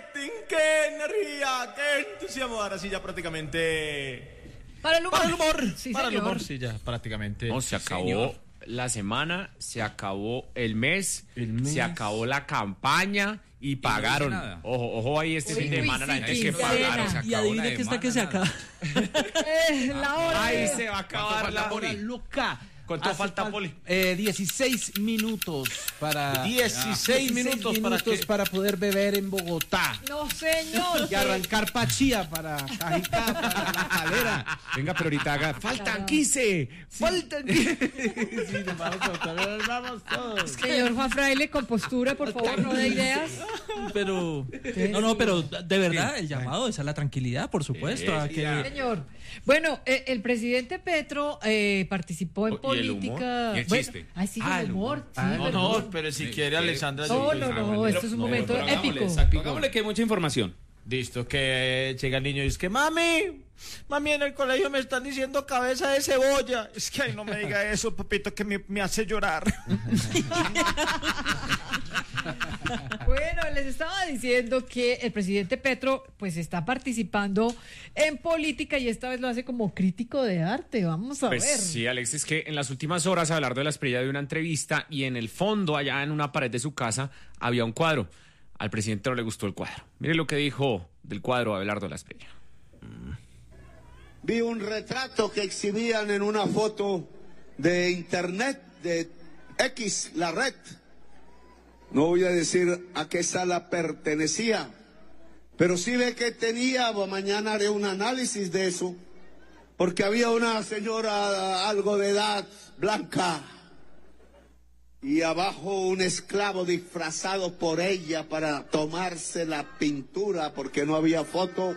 rating, qué energía, qué entusiasmo. Ahora sí ya prácticamente... Para el humor. Para el humor. Sí, para el señor. humor, sí, ya prácticamente. No, se acabó la semana, se acabó el mes, se acabó la campaña y pagaron. nada. Ojo ahí este Uy, fin de semana la sí, gente que quincena. pagaron. Y adivine qué está que se acaba. La hora. Ahí de- se va a acabar la Hora loca. ¿Cuánto Hace falta, Poli? 16 minutos para... 16 minutos para poder beber en Bogotá. No, señor. Y arrancar Pachía para Cajicá, para La Calera. Venga, pero ahorita haga. ¡Faltan 15! ¡Faltan 15! Sí, nos vamos todos. Señor Juan Fraile, con postura, por favor, no de ideas. Pero no, pero de verdad el llamado es a la tranquilidad, por supuesto, a que Señor. Bueno, el presidente Petro participó en ¿Y el humor? política. ¿Y el Bueno, chiste? ay, sí, el humor. Sí, No, perdón. no, pero si quiere Alexandra... No, yo- no, esto es un momento pero épico. Hagámosle que hay mucha información. Listo, que llega el niño y dice que mami, en el colegio me están diciendo cabeza de cebolla. Es que ay, no me diga eso, papito, que me hace llorar. Bueno, les estaba diciendo que el presidente Petro pues está participando en política y esta vez lo hace como crítico de arte. Vamos a Pues ver. sí, Alex, es que en las últimas horas Abelardo de la Espriella dio una entrevista y en el fondo, allá en una pared de su casa, había un cuadro. Al presidente no le gustó el cuadro. Mire lo que dijo del cuadro Abelardo de la Espriella. Vi un retrato que exhibían en una foto de internet, de X, la red. No voy a decir a qué sala pertenecía, pero sí ve que tenía, mañana haré un análisis de eso, porque había una señora algo de edad, blanca, y abajo un esclavo disfrazado por ella para tomarse la pintura, porque no había foto.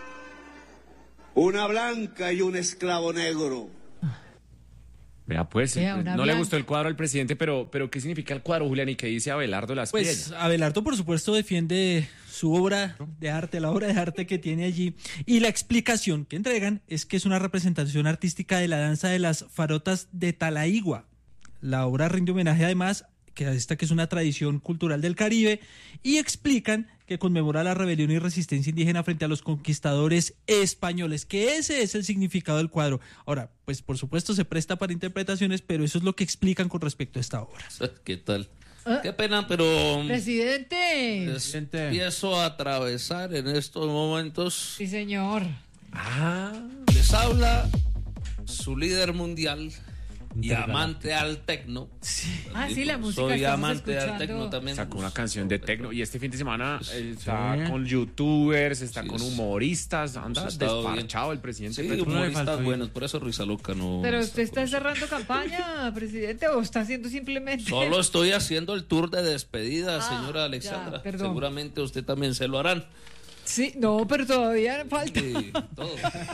Una blanca y un esclavo negro. Vea, pues, Vea, una no le blanca. gustó el cuadro al presidente, pero ¿qué significa el cuadro, Julián? ¿Y qué dice Abelardo de la Espriella? pues Abelardo por supuesto defiende su obra de arte, la obra de arte que tiene allí, y la explicación que entregan es que es una representación artística de la danza de las farotas de Talaigua. La obra rinde homenaje además que a esta que es una tradición cultural del Caribe, y explican que conmemora la rebelión y resistencia indígena frente a los conquistadores españoles, que ese es el significado del cuadro. Ahora, pues por supuesto se presta para interpretaciones, pero eso es lo que explican con respecto a esta obra. ¿Qué tal? Ah. Qué pena, pero Presidente. empiezo a atravesar en estos momentos. Sí, señor. Les habla su líder mundial y amante al tecno. Ah, sí, la música Soy estamos amante al escuchando. tecno también. Sacó una canción de tecno y este fin de semana está con youtubers, está Sí, con es- humoristas, anda ha estado desparchado el presidente. Sí, Petro. humoristas buenos, por eso Risa Loca no. Pero usted está cerrando campaña, presidente, o está haciendo simplemente. Solo estoy haciendo el tour de despedida, Ah, señora Alexandra. ya, perdón. Seguramente usted también se lo harán. Sí, no, pero todavía falta. Sí, todo.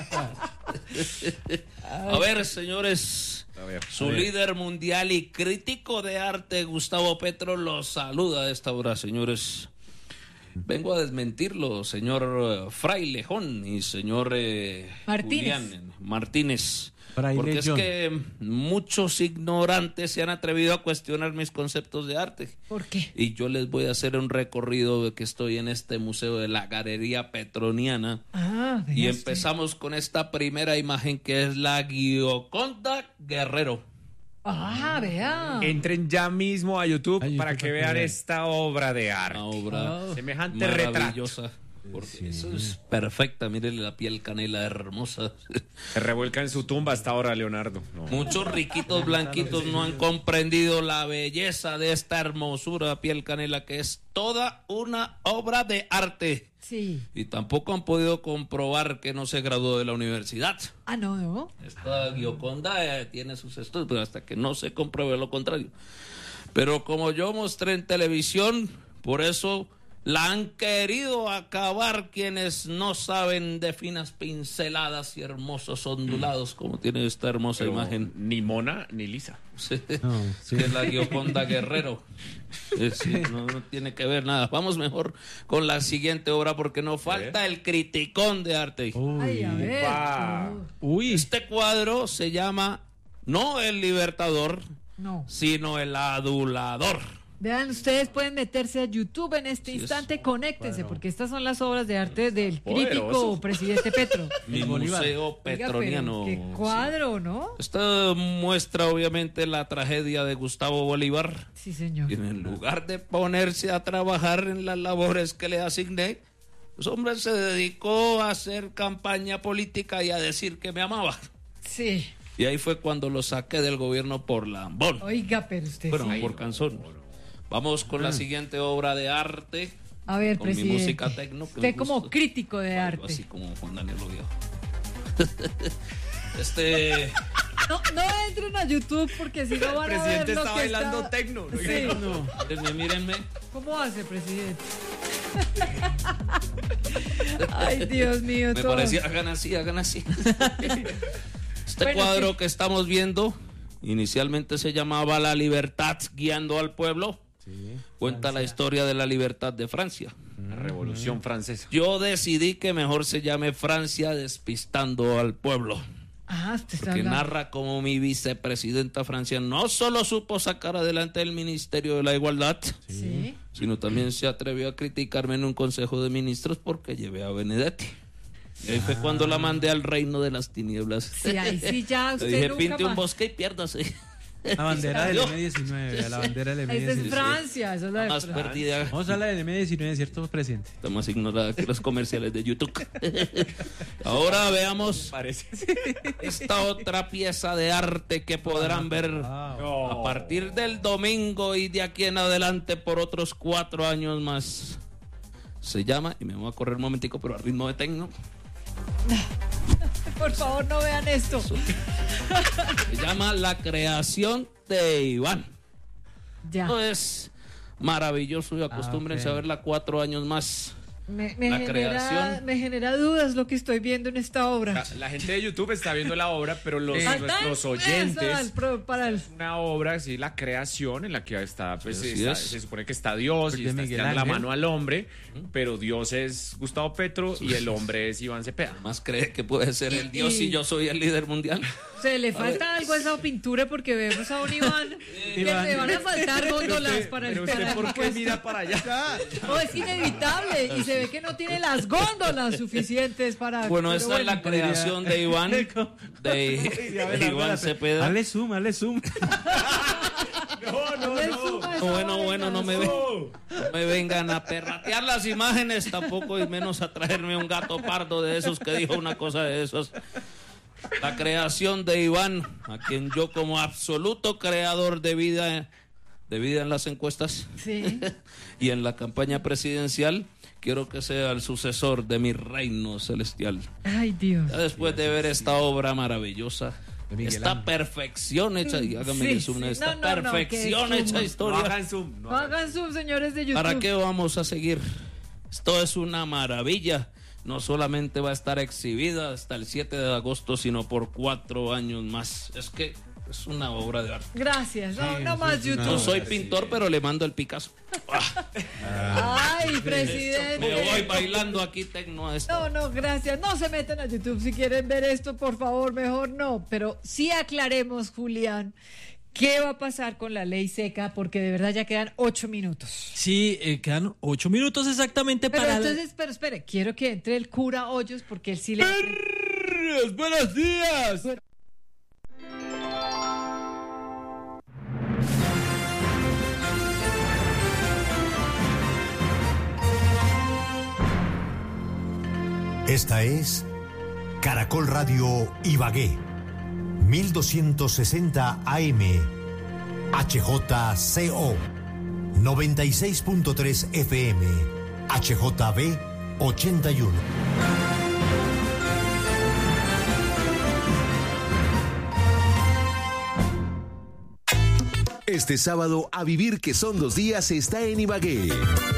A ver, señores, su líder mundial y crítico de arte, Gustavo Petro, los saluda a esta hora, señores. Vengo a desmentirlo, señor Frailejón y señor Martínez. Julián Martínez. Fraile Porque es John. que muchos ignorantes se han atrevido a cuestionar mis conceptos de arte. ¿Por qué? Y yo les voy a hacer un recorrido de que estoy en este museo de la Galería Petroniana. Ah, Y vea usted. empezamos con esta primera imagen que es la Gioconda Guerrero. Ah, vea. Entren ya mismo a YouTube A YouTube para para que que vean vean. esta obra de arte. Una obra Semejante retrato. maravillosa. Porque eso es perfecta, mírenle la piel canela hermosa. Se revuelca en su tumba hasta ahora, Leonardo. No. Muchos riquitos blanquitos no han comprendido la belleza de esta hermosura piel canela que es toda una obra de arte. Sí. Y tampoco han podido comprobar que no se graduó de la universidad. Ah, no, no. Esta Gioconda tiene sus estudios, pero hasta que no se compruebe lo contrario. Pero como yo mostré en televisión, por eso la han querido acabar quienes no saben de finas pinceladas y hermosos ondulados como tiene esta hermosa Pero imagen. ni mona ni lisa. Sí, No, sí. que es la Gioconda Guerrero. Sí, no tiene que ver nada. Vamos mejor con la siguiente obra porque nos falta el criticón de arte. Ay, a ver. va. Uy, Este cuadro se llama no el Libertador, No. sino el Adulador. Vean, ustedes pueden meterse a YouTube en este instante, conéctense, porque estas son las obras de arte del crítico Poderosos. presidente Petro. Mi museo petroniano. Oiga, pero qué cuadro, ¿no? Esta muestra obviamente la tragedia de Gustavo Bolívar. Sí, señor. Y en lugar de ponerse a trabajar en las labores que le asigné, pues hombre se dedicó a hacer campaña política y a decir que me amaba. Sí. Y ahí fue cuando lo saqué del gobierno por lambón. Oiga, pero usted Bueno, sí. por canzón. Vamos con la siguiente obra de arte. A ver, con mi presidente. música tecno, que Usted me como gusta. crítico de Algo arte. así como Juan Daniel Oviedo. No entren a YouTube porque si no van a ver Presidente lo está que bailando está... tecno. ¿no? Sí. Mírenme. ¿Cómo hace, presidente? Ay, Dios mío. Me todo. parecía, hagan así, hagan así. Este Bueno, cuadro sí. que estamos viendo, inicialmente se llamaba La Libertad guiando al pueblo. Cuenta la historia de la libertad de Francia. La Revolución Francesa. Yo decidí que mejor se llame Francia despistando al pueblo. Ah, usted está Porque hablando. narra cómo mi vicepresidenta Francia no solo supo sacar adelante el Ministerio de la Igualdad, Sí. sino también se atrevió a criticarme en un consejo de ministros porque llevé a Benedetti. Y ahí fue cuando la mandé al reino de las tinieblas. Sí, ahí sí ya Le usted dije, nunca pinte un más. bosque y piérdase. La bandera del Yo. M19, la bandera del Esa es M19. Francia, esa es la de Más Francia. perdida. Vamos a la del M19, ¿cierto, presidente? Está más ignorada que los comerciales de YouTube. Ahora veamos Parece. esta otra pieza de arte que podrán ver a partir del domingo y de aquí en adelante por otros 4 años más. Se llama, y me voy a correr un momentico, pero a ritmo de tecno. Por favor, no vean esto. Se llama La creación de Iván. Ya. Esto es maravilloso y acostúmbrense ok. a verla 4 años más. Me La genera, creación. me genera dudas lo que estoy viendo en esta obra. La gente de YouTube está viendo la obra, pero los Faltan oyentes... eso para el- Una obra, sí, la creación en la que está, pues Así está- es. se supone que está Dios y De está Miguel estirando la Ángel. mano al hombre, pero Dios es Gustavo Petro y el hombre es Iván Cepeda. Más cree que puede ser el Dios y yo soy el líder mundial. Se le falta algo a esa pintura porque vemos a un Iván que le van a faltar góndolas para el Pero usted, ¿por qué puesto. mira para allá? No, es inevitable y se ve que no tiene las góndolas suficientes para... Bueno, pero esta es la creación de Iván, de Iván Cepeda. Hazle zoom, hazle zoom. Bueno, no me vengan a perratear las imágenes tampoco, y menos a traerme un gato pardo de esos que dijo una cosa de esos. La creación de Iván, a quien yo como absoluto creador de vida en las encuestas Sí. y en la campaña presidencial, quiero que sea el sucesor de mi reino celestial. Ay, Dios. Ya después de ver esta obra maravillosa, esta perfección hecha, y háganme Sí, el zoom, sí. esta No, perfección que hecha zoom. historia. hagan zoom. No hagan zoom, señores de YouTube. ¿Para qué vamos a seguir? Esto es una maravilla. No solamente va a estar exhibida hasta el 7 de agosto, sino por 4 años más. Es que es una obra de arte. Gracias. No más No YouTube. soy pintor, pero le mando el Picasso. Ay, presidente. Me voy bailando aquí tecno a esto. No, gracias. No se metan a YouTube si quieren ver esto, por favor, mejor no. Pero sí aclaremos, Julián, qué va a pasar con la ley seca, porque de verdad ya quedan 8 minutos. Sí, quedan 8 minutos exactamente Pero para... entonces, pero espere, quiero que entre el cura Hoyos, porque él sí le... ¡Buenos días! Esta es Caracol Radio Ibagué, 1260 AM, HJCO, 96.3 FM, HJB 81. Este sábado, A Vivir que son 2 días está en Ibagué.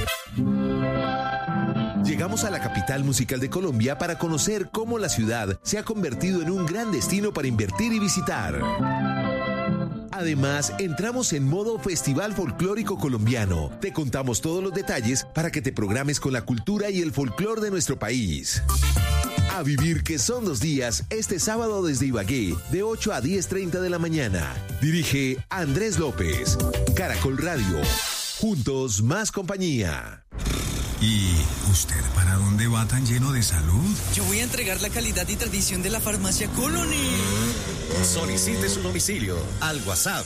Llegamos a la capital musical de Colombia para conocer cómo la ciudad se ha convertido en un gran destino para invertir y visitar. Además, entramos en modo Festival Folclórico Colombiano. Te contamos todos los detalles para que te programes con la cultura y el folclor de nuestro país. A Vivir que son 2 días, este sábado desde Ibagué, de 8 a 10:30 de la mañana. Dirige Andrés López. Caracol Radio. Juntos, más compañía. ¿Y usted para dónde va tan lleno de salud? Yo voy a entregar la calidad y tradición de la farmacia Colony. Solicite su domicilio al WhatsApp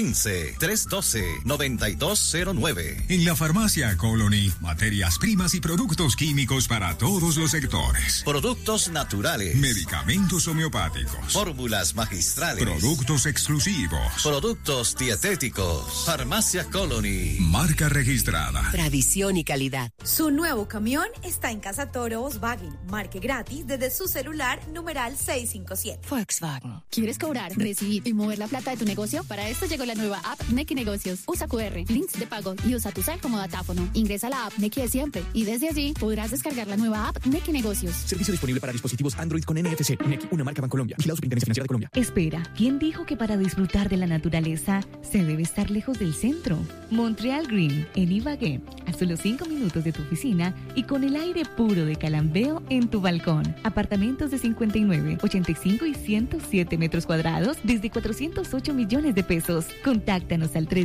315-312-9209. En la farmacia Colony, materias primas y productos químicos para todos los sectores. Productos naturales. Medicamentos homeopáticos. Fórmulas magistrales. Productos exclusivos. Productos dietéticos. Farmacia Colony. Marca registrada. Tradición y calidad. Su nuevo camión está en Casa Toro Volkswagen. Marque gratis desde su celular numeral 657. Volkswagen. ¿Quieres cobrar, recibir y mover la plata de tu negocio? Para esto llegó la nueva app Nequi Negocios. Usa QR, links de pago y usa tu cel como datáfono. Ingresa a la app Nequi de siempre y desde allí podrás descargar la nueva app Nequi Negocios. Servicio disponible para dispositivos Android con NFC. Nequi, una marca Bancolombia. Vigilado Superintendencia Financiera de Colombia. Espera, ¿quién dijo que para disfrutar de la naturaleza se debe estar lejos del centro? Montreal Green, en Ibagué, a solo 5 minutos de tu oficina y con el aire puro de Calambeo en tu balcón. Apartamentos de 59, 85 y 107 metros cuadrados desde 408 millones de pesos. Contáctanos al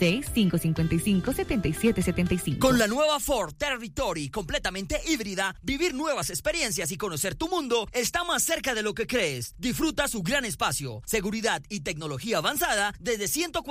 316-555-7775. Con la nueva Ford Territory completamente híbrida, vivir nuevas experiencias y conocer tu mundo está más cerca de lo que crees. Disfruta su gran espacio, seguridad y tecnología avanzada desde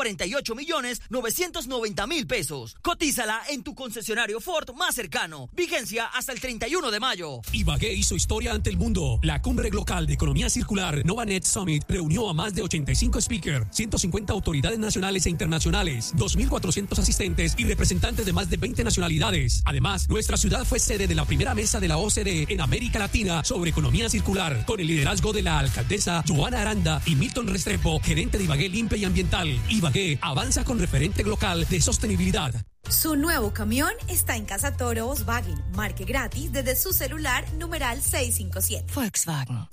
148.990.000 pesos. Cotízala en tu concesionario Ford más cercano. Vigencia hasta el 31 de mayo. Ibagué hizo historia ante el mundo. La cumbre global de economía circular Novanet Summit reunió a más de 85 speakers, 150 autoridades nacionales e internacionales, 2.400 asistentes y representantes de más de 20 nacionalidades. Además, nuestra ciudad fue sede de la primera mesa de la OCDE en América Latina sobre economía circular, con el liderazgo de la alcaldesa Joana Aranda y Milton Restrepo, gerente de Ibagué Limpia y Ambiental. Ibagué avanza con referente global de sostenibilidad. Su nuevo camión está en Casa Toro Volkswagen. Marque gratis desde su celular numeral 657. Volkswagen.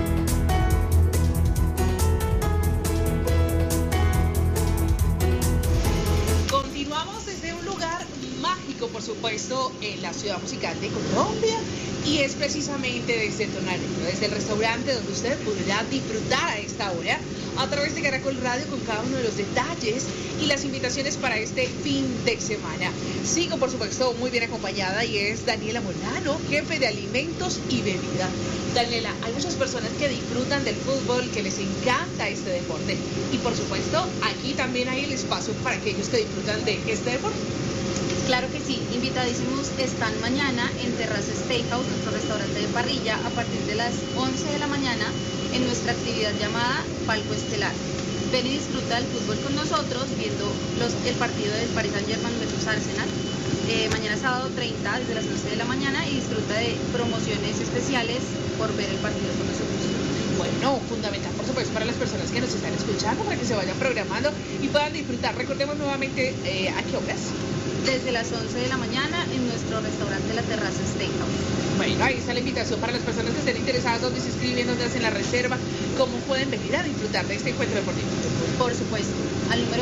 Continuamos desde un lugar mágico, por supuesto, en la ciudad musical de Colombia, y es precisamente desde Tonarelo, desde el restaurante donde usted podrá disfrutar a esta hora a través de Caracol Radio con cada uno de los detalles y las invitaciones para este fin de semana. Sigo, por supuesto, muy bien acompañada y es Daniela Molano, jefe de alimentos y bebida. Daniela, hay muchas personas que disfrutan del fútbol, que les encanta este deporte, y por supuesto, aquí también hay el espacio para aquellos que disfrutan de este deporte. Claro que sí, invitadísimos están mañana en Terraza Steakhouse, nuestro restaurante de parrilla, a partir de las 11 de la mañana en nuestra actividad llamada Palco Estelar. Ven y disfruta del fútbol con nosotros viendo el partido del Paris Saint-Germain versus Arsenal. Mañana sábado 30 desde las 11 de la mañana y disfruta de promociones especiales por ver el partido con nosotros. Bueno, fundamental, por supuesto, para las personas que nos están escuchando, para que se vayan programando y puedan disfrutar. Recordemos nuevamente a qué horas. Desde las 11 de la mañana en nuestro restaurante La Terraza Steakhouse. Bueno, ahí está la invitación para las personas que estén interesadas, donde se inscriben, donde hacen la reserva, cómo pueden venir a disfrutar de este encuentro deportivo. Por supuesto, al número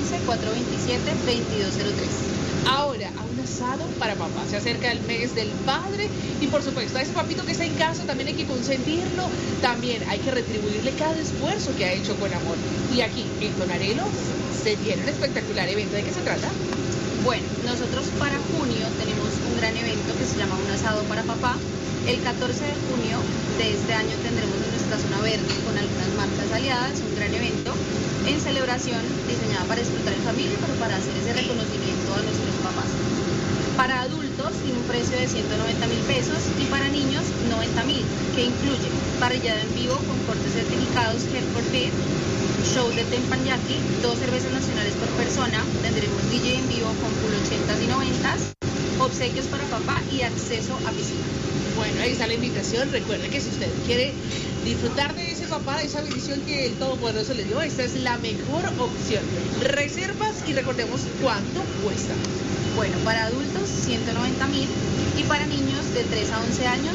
311-427-2203. Ahora, a un asado para papá. Se acerca el mes del padre y, por supuesto, a ese papito que está en casa también hay que consentirlo. También hay que retribuirle cada esfuerzo que ha hecho con amor. Y aquí, en Tonarelo, se tiene un espectacular evento. ¿De qué se trata? Bueno, nosotros para junio tenemos un gran evento que se llama Un Asado para Papá. El 14 de junio de este año tendremos en nuestra zona verde con algunas marcas aliadas un gran evento en celebración diseñada para disfrutar en familia, pero para hacer ese reconocimiento a nuestros papás. Para adultos tiene un precio de 190.000 pesos y para niños 90.000, que incluye parrillada en vivo con cortes certificados Herford Beer, show de teppanyaki, 2 cervezas nacionales por persona, tendremos DJ en vivo con full 80s y 90s, obsequios para papá y acceso a piscina. Bueno, ahí está la invitación. Recuerden que si usted quiere disfrutar de ese papá, de esa bendición que el Todopoderoso le dio, esta es la mejor opción. Reservas y recordemos cuánto cuesta. Bueno, para adultos 190.000 y para niños de 3 a 11 años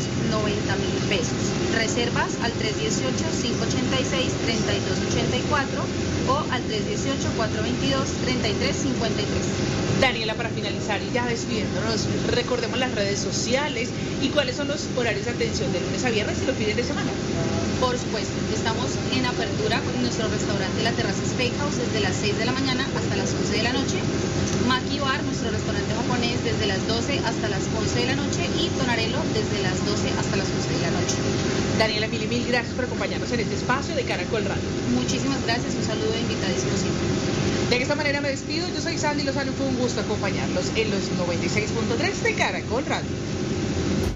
90.000 pesos. Reservas al 318-586-3284 o al 318-422-3353. Daniela, para finalizar y ya despidiéndonos, recordemos las redes sociales y cuáles son los horarios de atención de lunes a viernes y los fines de semana. Por supuesto, estamos en apertura con nuestro restaurante La Terraza Steakhouse desde las 6 de la mañana hasta las 11 de la noche. Maki Bar, nuestro restaurante japonés, desde las 12 hasta las 11 de la noche, y Tonarello desde las 12 hasta las 11 de la noche. Daniela, mil gracias por acompañarnos en este espacio de Caracol Radio. Muchísimas gracias, un saludo invitadísimo siempre. De esta manera me despido, yo soy Sandy Lozano, fue un gusto acompañarlos en los 96.3 de Caracol Radio.